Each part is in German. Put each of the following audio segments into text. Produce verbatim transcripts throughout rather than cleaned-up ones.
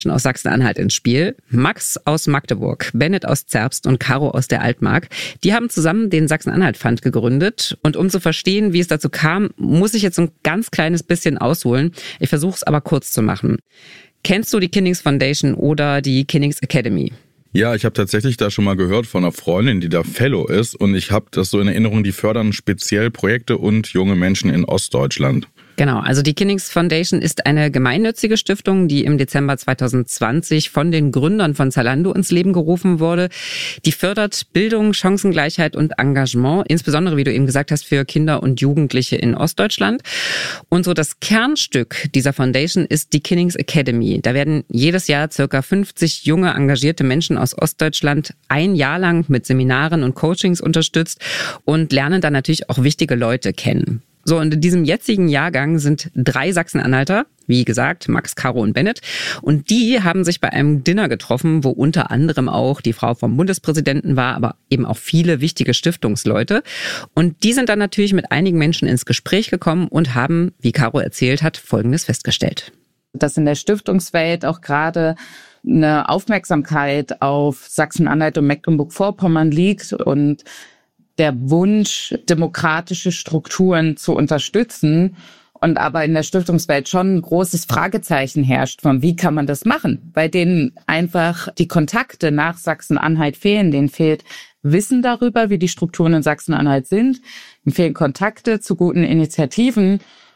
aus Sachsen-Anhalt ins Spiel. Max aus Magdeburg, Bennett aus Zerbst und Caro aus der Altmark. Die haben zusammen den Sachsen-Anhalt-Fund gegründet. Und um zu verstehen, wie es dazu kam, muss ich jetzt ein ganz kleines bisschen ausholen. Ich versuche es aber kurz zu machen. Kennst du die Kinnings Foundation oder die Kinnings Academy? Ja, ich habe tatsächlich da schon mal gehört von einer Freundin, die da Fellow ist. Und ich habe das so in Erinnerung, die fördern speziell Projekte und junge Menschen in Ostdeutschland. Genau, also die Kinnings Foundation ist eine gemeinnützige Stiftung, die im Dezember zwanzig zwanzig von den Gründern von Zalando ins Leben gerufen wurde. Die fördert Bildung, Chancengleichheit und Engagement, insbesondere, wie du eben gesagt hast, für Kinder und Jugendliche in Ostdeutschland. Und so das Kernstück dieser Foundation ist die Kinnings Academy. Da werden jedes Jahr circa fünfzig junge, engagierte Menschen aus Ostdeutschland ein Jahr lang mit Seminaren und Coachings unterstützt und lernen dann natürlich auch wichtige Leute kennen. So, und in diesem jetzigen Jahrgang sind drei Sachsen-Anhalter, wie gesagt, Max, Caro und Bennett. Und die haben sich bei einem Dinner getroffen, wo unter anderem auch die Frau vom Bundespräsidenten war, aber eben auch viele wichtige Stiftungsleute. Und die sind dann natürlich mit einigen Menschen ins Gespräch gekommen und haben, wie Caro erzählt hat, Folgendes festgestellt. Dass in der Stiftungswelt auch gerade eine Aufmerksamkeit auf Sachsen-Anhalt und Mecklenburg-Vorpommern liegt und der Wunsch, demokratische Strukturen zu unterstützen und aber in der Stiftungswelt schon ein großes Fragezeichen herrscht von, wie kann man das machen? Weil denen einfach die Kontakte nach Sachsen-Anhalt fehlen. Denen fehlt Wissen darüber, wie die Strukturen in Sachsen-Anhalt sind. Denen fehlen Kontakte zu guten Initiativen.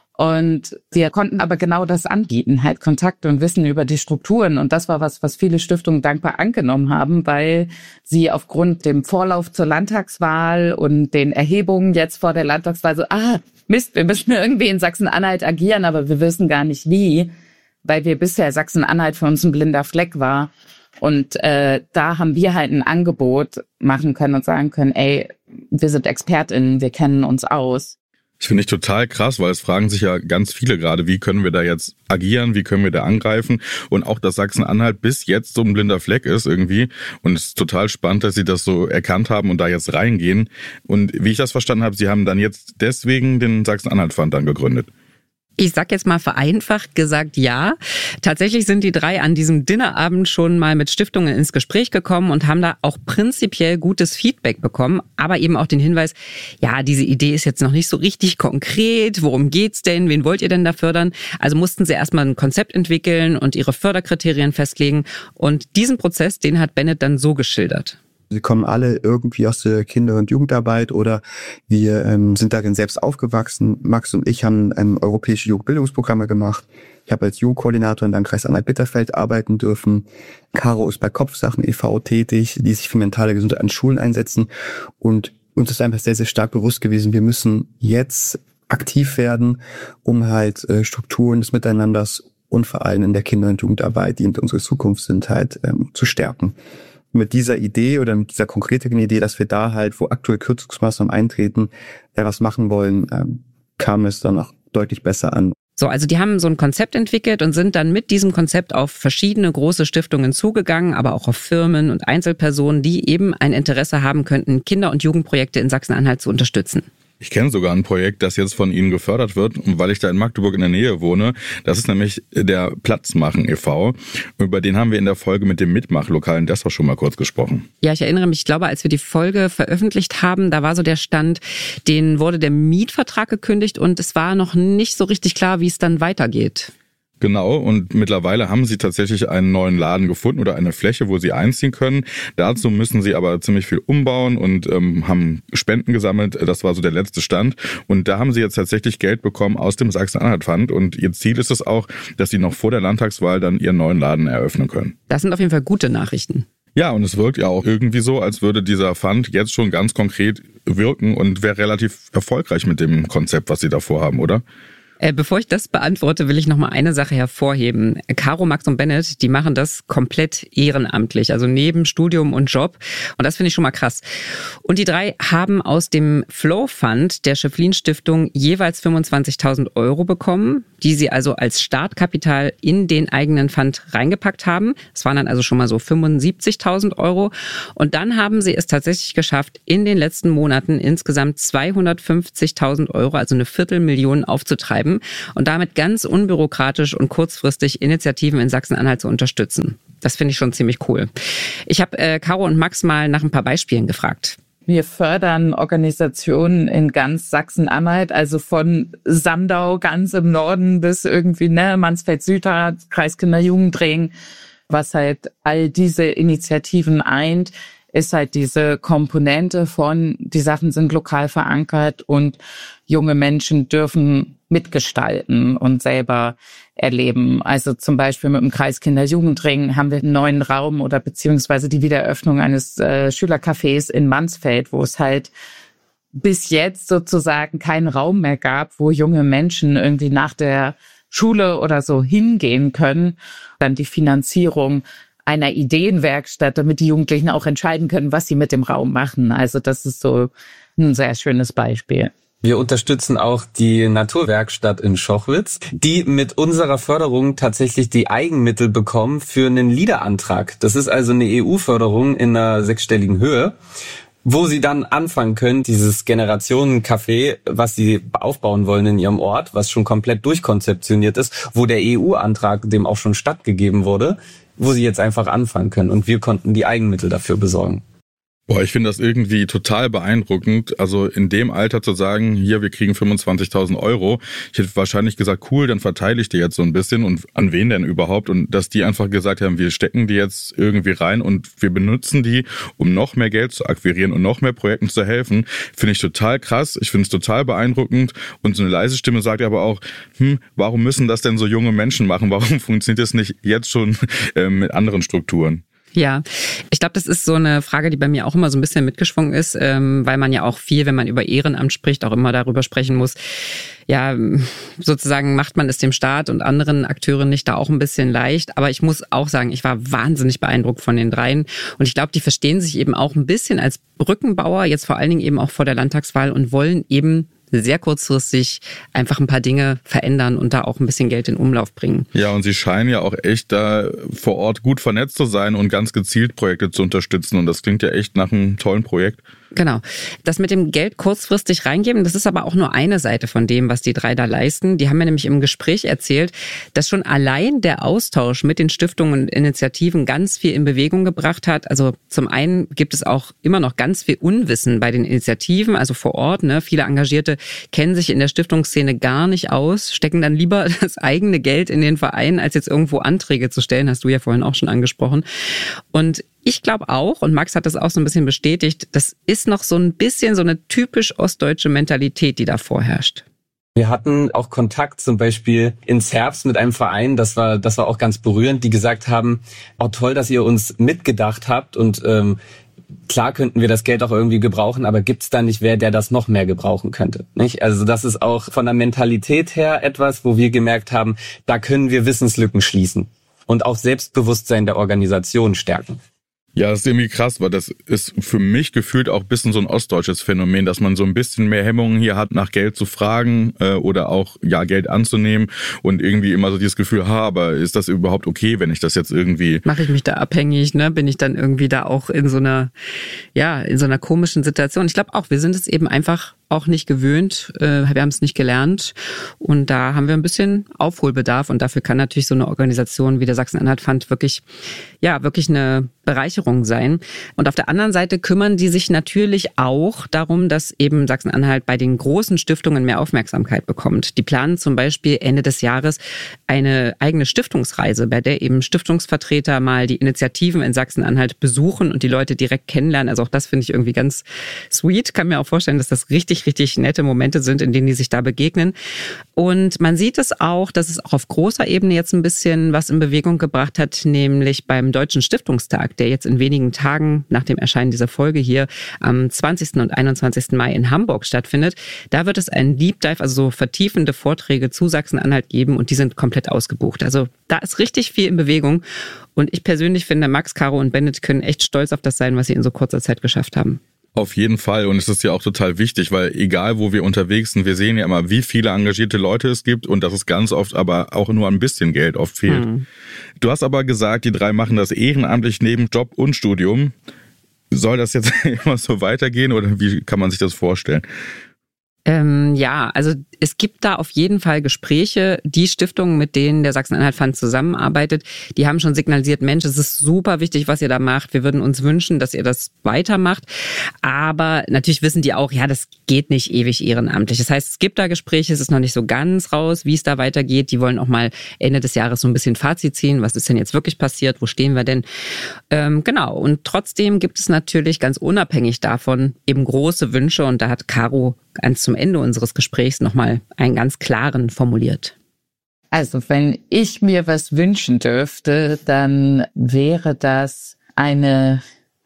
Und wir konnten aber genau das anbieten, halt Kontakte und Wissen über die Strukturen. Und das war was, was viele Stiftungen dankbar angenommen haben, weil sie aufgrund dem Vorlauf zur Landtagswahl und den Erhebungen jetzt vor der Landtagswahl so, ah, Mist, wir müssen irgendwie in Sachsen-Anhalt agieren, aber wir wissen gar nicht wie, weil wir bisher Sachsen-Anhalt für uns ein blinder Fleck war. Und äh, da haben wir halt ein Angebot machen können und sagen können, ey, wir sind ExpertInnen, wir kennen uns aus. Das finde ich total krass, weil es fragen sich ja ganz viele gerade, wie können wir da jetzt agieren, wie können wir da angreifen und auch, dass Sachsen-Anhalt bis jetzt so ein blinder Fleck ist irgendwie und es ist total spannend, dass sie das so erkannt haben und da jetzt reingehen und wie ich das verstanden habe, sie haben dann jetzt deswegen den Sachsen-Anhalt-Fund dann gegründet. Ich sag jetzt mal vereinfacht gesagt ja. Tatsächlich sind die drei an diesem Dinnerabend schon mal mit Stiftungen ins Gespräch gekommen und haben da auch prinzipiell gutes Feedback bekommen, aber eben auch den Hinweis, ja, diese Idee ist jetzt noch nicht so richtig konkret, worum geht's denn, wen wollt ihr denn da fördern? Also mussten sie erstmal ein Konzept entwickeln und ihre Förderkriterien festlegen und diesen Prozess, den hat Bennett dann so geschildert. Sie kommen alle irgendwie aus der Kinder- und Jugendarbeit oder wir ähm, sind darin selbst aufgewachsen. Max und ich haben ähm, europäische Jugendbildungsprogramme gemacht. Ich habe als Jugendkoordinator in Landkreis Anhalt-Bitterfeld arbeiten dürfen. Caro ist bei Kopfsachen e V tätig, die sich für mentale Gesundheit an Schulen einsetzen. Und uns ist einfach sehr, sehr stark bewusst gewesen, wir müssen jetzt aktiv werden, um halt äh, Strukturen des Miteinanders und vor allem in der Kinder- und Jugendarbeit, die unsere Zukunft sind, halt ähm, zu stärken. Mit dieser Idee oder mit dieser konkreten Idee, dass wir da halt, wo aktuell Kürzungsmaßnahmen eintreten, ja, was machen wollen, ähm, kam es dann auch deutlich besser an. So, also die haben so ein Konzept entwickelt und sind dann mit diesem Konzept auf verschiedene große Stiftungen zugegangen, aber auch auf Firmen und Einzelpersonen, die eben ein Interesse haben könnten, Kinder- und Jugendprojekte in Sachsen-Anhalt zu unterstützen. Ich kenne sogar ein Projekt, das jetzt von Ihnen gefördert wird, weil ich da in Magdeburg in der Nähe wohne. Das ist nämlich der Platzmachen e V. Über den haben wir in der Folge mit dem Mitmachlokal in Dessau schon mal kurz gesprochen. Ja, ich erinnere mich, ich glaube, als wir die Folge veröffentlicht haben, da war so der Stand, denen wurde der Mietvertrag gekündigt und es war noch nicht so richtig klar, wie es dann weitergeht. Genau, und mittlerweile haben sie tatsächlich einen neuen Laden gefunden oder eine Fläche, wo sie einziehen können. Dazu müssen sie aber ziemlich viel umbauen und ähm, haben Spenden gesammelt. Das war so der letzte Stand. Und da haben sie jetzt tatsächlich Geld bekommen aus dem Sachsen-Anhalt-Fund. Und ihr Ziel ist es auch, dass sie noch vor der Landtagswahl dann ihren neuen Laden eröffnen können. Das sind auf jeden Fall gute Nachrichten. Ja, und es wirkt ja auch irgendwie so, als würde dieser Fund jetzt schon ganz konkret wirken und wäre relativ erfolgreich mit dem Konzept, was sie da vorhaben, oder? Äh, bevor ich das beantworte, will ich noch mal eine Sache hervorheben. Caro, Max und Bennett, die machen das komplett ehrenamtlich, also neben Studium und Job. Und das finde ich schon mal krass. Und die drei haben aus dem Flow Fund der Schöpflin Stiftung jeweils fünfundzwanzigtausend Euro bekommen, die sie also als Startkapital in den eigenen Fund reingepackt haben. Das waren dann also schon mal so fünfundsiebzigtausend Euro. Und dann haben sie es tatsächlich geschafft, in den letzten Monaten insgesamt zweihundertfünfzigtausend Euro, also eine Viertelmillion aufzutreiben. betreiben und damit ganz unbürokratisch und kurzfristig Initiativen in Sachsen-Anhalt zu unterstützen. Das finde ich schon ziemlich cool. Ich habe äh, Caro und Max mal nach ein paar Beispielen gefragt. Wir fördern Organisationen in ganz Sachsen-Anhalt, also von Sandau ganz im Norden bis irgendwie ne Mansfeld-Süd, Kreiskinder-Jugendring. Was halt all diese Initiativen eint, ist halt diese Komponente von, die Sachen sind lokal verankert und junge Menschen dürfen mitgestalten und selber erleben. Also zum Beispiel mit dem Kreiskinder-Jugendring haben wir einen neuen Raum oder beziehungsweise die Wiedereröffnung eines äh, Schülercafés in Mansfeld, wo es halt bis jetzt sozusagen keinen Raum mehr gab, wo junge Menschen irgendwie nach der Schule oder so hingehen können. Dann die Finanzierung einer Ideenwerkstatt, damit die Jugendlichen auch entscheiden können, was sie mit dem Raum machen. Also das ist so ein sehr schönes Beispiel. Wir unterstützen auch die Naturwerkstatt in Schochwitz, die mit unserer Förderung tatsächlich die Eigenmittel bekommen für einen LEADER-Antrag. Das ist also eine E U-Förderung in einer sechsstelligen Höhe, wo sie dann anfangen können, dieses Generationencafé, was sie aufbauen wollen in ihrem Ort, was schon komplett durchkonzeptioniert ist, wo der E U-Antrag dem auch schon stattgegeben wurde, wo sie jetzt einfach anfangen können. Und wir konnten die Eigenmittel dafür besorgen. Boah, ich finde das irgendwie total beeindruckend. Also in dem Alter zu sagen, hier, wir kriegen fünfundzwanzigtausend Euro. Ich hätte wahrscheinlich gesagt, cool, dann verteile ich die jetzt so ein bisschen. Und an wen denn überhaupt? Und dass die einfach gesagt haben, wir stecken die jetzt irgendwie rein und wir benutzen die, um noch mehr Geld zu akquirieren und noch mehr Projekten zu helfen, finde ich total krass. Ich finde es total beeindruckend. Und so eine leise Stimme sagt aber auch, hm, warum müssen das denn so junge Menschen machen? Warum funktioniert das nicht jetzt schon äh, mit anderen Strukturen? Ja, ich glaube, das ist so eine Frage, die bei mir auch immer so ein bisschen mitgeschwungen ist, ähm, weil man ja auch viel, wenn man über Ehrenamt spricht, auch immer darüber sprechen muss, ja, sozusagen macht man es dem Staat und anderen Akteuren nicht da auch ein bisschen leicht. Aber ich muss auch sagen, ich war wahnsinnig beeindruckt von den dreien. Und ich glaube, die verstehen sich eben auch ein bisschen als Brückenbauer, jetzt vor allen Dingen eben auch vor der Landtagswahl und wollen eben sehr kurzfristig einfach ein paar Dinge verändern und da auch ein bisschen Geld in Umlauf bringen. Ja, und sie scheinen ja auch echt da vor Ort gut vernetzt zu sein und ganz gezielt Projekte zu unterstützen. Und das klingt ja echt nach einem tollen Projekt. Genau. Das mit dem Geld kurzfristig reingeben, das ist aber auch nur eine Seite von dem, was die drei da leisten. Die haben mir nämlich im Gespräch erzählt, dass schon allein der Austausch mit den Stiftungen und Initiativen ganz viel in Bewegung gebracht hat. Also zum einen gibt es auch immer noch ganz viel Unwissen bei den Initiativen, also vor Ort. Ne? Viele Engagierte kennen sich in der Stiftungsszene gar nicht aus, stecken dann lieber das eigene Geld in den Verein, als jetzt irgendwo Anträge zu stellen, hast du ja vorhin auch schon angesprochen. Und ich glaube auch, und Max hat das auch so ein bisschen bestätigt, das ist noch so ein bisschen so eine typisch ostdeutsche Mentalität, die da vorherrscht. Wir hatten auch Kontakt zum Beispiel ins Herbst mit einem Verein, das war das war auch ganz berührend, die gesagt haben, oh toll, dass ihr uns mitgedacht habt und ähm, klar könnten wir das Geld auch irgendwie gebrauchen, aber gibt's da nicht wer, der das noch mehr gebrauchen könnte? Nicht? Also das ist auch von der Mentalität her etwas, wo wir gemerkt haben, da können wir Wissenslücken schließen und auch Selbstbewusstsein der Organisation stärken. Ja, das ist irgendwie krass, weil das ist für mich gefühlt auch ein bisschen so ein ostdeutsches Phänomen, dass man so ein bisschen mehr Hemmungen hier hat, nach Geld zu fragen äh, oder auch ja Geld anzunehmen und irgendwie immer so dieses Gefühl, ha, aber ist das überhaupt okay, wenn ich das jetzt irgendwie... Mache ich mich da abhängig, ne? Bin ich dann irgendwie da auch in so einer, ja, in so einer komischen Situation. Ich glaube auch, wir sind es eben einfach auch nicht gewöhnt, äh, wir haben es nicht gelernt und da haben wir ein bisschen Aufholbedarf und dafür kann natürlich so eine Organisation wie der Sachsen-Anhalt-Fund wirklich, ja, wirklich eine Bereicherung sein. Und auf der anderen Seite kümmern die sich natürlich auch darum, dass eben Sachsen-Anhalt bei den großen Stiftungen mehr Aufmerksamkeit bekommt. Die planen zum Beispiel Ende des Jahres eine eigene Stiftungsreise, bei der eben Stiftungsvertreter mal die Initiativen in Sachsen-Anhalt besuchen und die Leute direkt kennenlernen. Also auch das finde ich irgendwie ganz sweet. Kann mir auch vorstellen, dass das richtig richtig nette Momente sind, in denen die sich da begegnen. Und man sieht es auch, dass es auch auf großer Ebene jetzt ein bisschen was in Bewegung gebracht hat, nämlich beim Deutschen Stiftungstag, der jetzt in wenigen Tagen nach dem Erscheinen dieser Folge hier am zwanzigsten und einundzwanzigsten Mai in Hamburg stattfindet. Da wird es einen Deep Dive, also so vertiefende Vorträge zu Sachsen-Anhalt geben und die sind komplett ausgebucht. Also da ist richtig viel in Bewegung und ich persönlich finde, Max, Caro und Bennett können echt stolz auf das sein, was sie in so kurzer Zeit geschafft haben. Auf jeden Fall. Und es ist ja auch total wichtig, weil egal, wo wir unterwegs sind, wir sehen ja immer, wie viele engagierte Leute es gibt und dass es ganz oft aber auch nur ein bisschen Geld oft fehlt. Hm. Du hast aber gesagt, die drei machen das ehrenamtlich neben Job und Studium. Soll das jetzt immer so weitergehen oder wie kann man sich das vorstellen? Ähm, ja, also es gibt da auf jeden Fall Gespräche. Die Stiftungen, mit denen der Sachsen-Anhalt-Fund zusammenarbeitet, die haben schon signalisiert, Mensch, es ist super wichtig, was ihr da macht. Wir würden uns wünschen, dass ihr das weitermacht. Aber natürlich wissen die auch, ja, das geht nicht ewig ehrenamtlich. Das heißt, es gibt da Gespräche, es ist noch nicht so ganz raus, wie es da weitergeht. Die wollen auch mal Ende des Jahres so ein bisschen Fazit ziehen. Was ist denn jetzt wirklich passiert? Wo stehen wir denn? Ähm, genau. Und trotzdem gibt es natürlich ganz unabhängig davon eben große Wünsche. Und da hat Caro ganz zum Ende unseres Gesprächs nochmal einen ganz klaren formuliert. Also wenn ich mir was wünschen dürfte, dann wäre das eine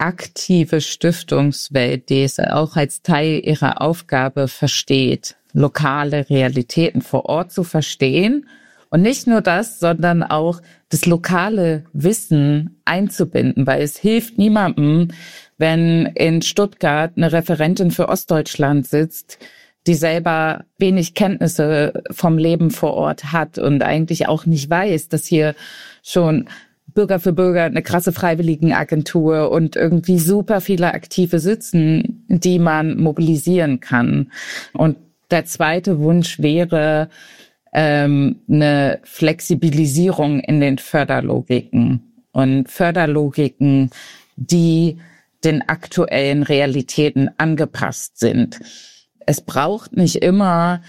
aktive Stiftungswelt, die es auch als Teil ihrer Aufgabe versteht, lokale Realitäten vor Ort zu verstehen. Und nicht nur das, sondern auch das lokale Wissen einzubinden, weil es hilft niemandem, wenn in Stuttgart eine Referentin für Ostdeutschland sitzt, die selber wenig Kenntnisse vom Leben vor Ort hat und eigentlich auch nicht weiß, dass hier schon Bürger für Bürger eine krasse Freiwilligenagentur und irgendwie super viele Aktive sitzen, die man mobilisieren kann. Und der zweite Wunsch wäre ähm, eine Flexibilisierung in den Förderlogiken und Förderlogiken, die den aktuellen Realitäten angepasst sind. Es braucht nicht immer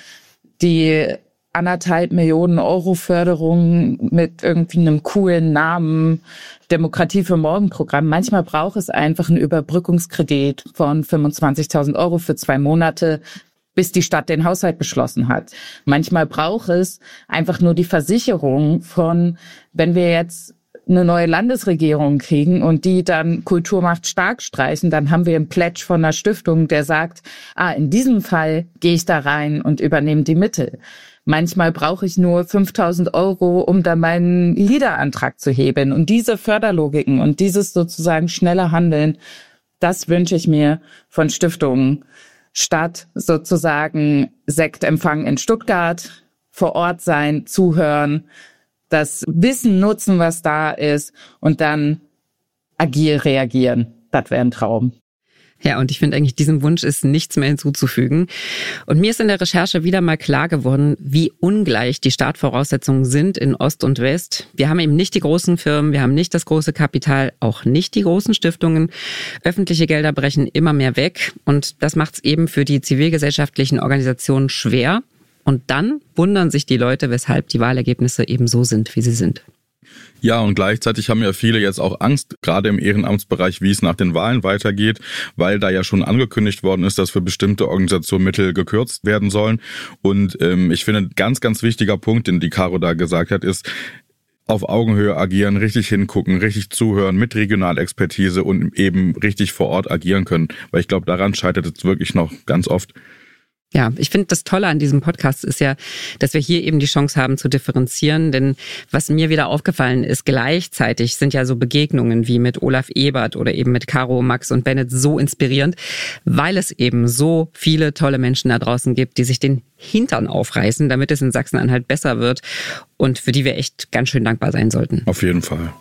die anderthalb Millionen Euro Förderung mit irgendwie einem coolen Namen, Demokratie für Morgen Programm. Manchmal braucht es einfach einen Überbrückungskredit von fünfundzwanzigtausend Euro für zwei Monate, bis die Stadt den Haushalt beschlossen hat. Manchmal braucht es einfach nur die Versicherung von, wenn wir jetzt eine neue Landesregierung kriegen und die dann Kultur macht stark streichen, dann haben wir einen Pledge von einer Stiftung, der sagt, ah, in diesem Fall gehe ich da rein und übernehme die Mittel. Manchmal brauche ich nur fünftausend Euro, um dann meinen Liederantrag zu hebeln. Und diese Förderlogiken und dieses sozusagen schnelle Handeln, das wünsche ich mir von Stiftungen, statt sozusagen Sektempfang in Stuttgart, vor Ort sein, zuhören, das Wissen nutzen, was da ist und dann agil reagieren. Das wäre ein Traum. Ja, und ich finde eigentlich, diesem Wunsch ist nichts mehr hinzuzufügen. Und mir ist in der Recherche wieder mal klar geworden, wie ungleich die Startvoraussetzungen sind in Ost und West. Wir haben eben nicht die großen Firmen, wir haben nicht das große Kapital, auch nicht die großen Stiftungen. Öffentliche Gelder brechen immer mehr weg und das macht es eben für die zivilgesellschaftlichen Organisationen schwer. Und dann wundern sich die Leute, weshalb die Wahlergebnisse eben so sind, wie sie sind. Ja, und gleichzeitig haben ja viele jetzt auch Angst, gerade im Ehrenamtsbereich, wie es nach den Wahlen weitergeht, weil da ja schon angekündigt worden ist, dass für bestimmte Organisationen Mittel gekürzt werden sollen. Und ähm, ich finde, ein ganz, ganz wichtiger Punkt, den die Caro da gesagt hat, ist, auf Augenhöhe agieren, richtig hingucken, richtig zuhören, mit Regionalexpertise und eben richtig vor Ort agieren können. Weil ich glaube, daran scheitert es wirklich noch ganz oft. Ja, ich finde, das Tolle an diesem Podcast ist ja, dass wir hier eben die Chance haben zu differenzieren. Denn was mir wieder aufgefallen ist, gleichzeitig sind ja so Begegnungen wie mit Olaf Ebert oder eben mit Caro, Max und Bennett so inspirierend, weil es eben so viele tolle Menschen da draußen gibt, die sich den Hintern aufreißen, damit es in Sachsen-Anhalt besser wird und für die wir echt ganz schön dankbar sein sollten. Auf jeden Fall.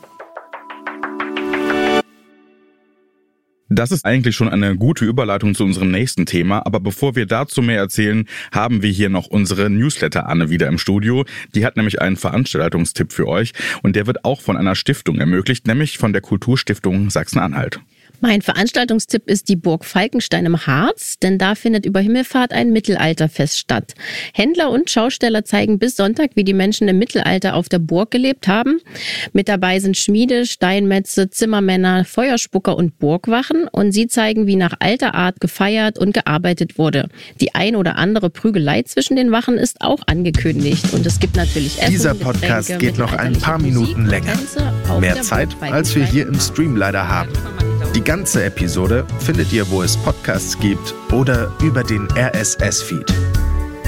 Das ist eigentlich schon eine gute Überleitung zu unserem nächsten Thema, aber bevor wir dazu mehr erzählen, haben wir hier noch unsere Newsletter-Anne wieder im Studio. Die hat nämlich einen Veranstaltungstipp für euch und der wird auch von einer Stiftung ermöglicht, nämlich von der Kulturstiftung Sachsen-Anhalt. Mein Veranstaltungstipp ist die Burg Falkenstein im Harz, denn da findet über Himmelfahrt ein Mittelalterfest statt. Händler und Schausteller zeigen bis Sonntag, wie die Menschen im Mittelalter auf der Burg gelebt haben. Mit dabei sind Schmiede, Steinmetze, Zimmermänner, Feuerspucker und Burgwachen und sie zeigen, wie nach alter Art gefeiert und gearbeitet wurde. Die ein oder andere Prügelei zwischen den Wachen ist auch angekündigt und es gibt natürlich Essen. Dieser Podcast Getränke, geht noch ein paar Minuten länger. Mehr Zeit, als wir hier im Stream leider haben. Die ganze Episode findet ihr, wo es Podcasts gibt oder über den R S S-Feed.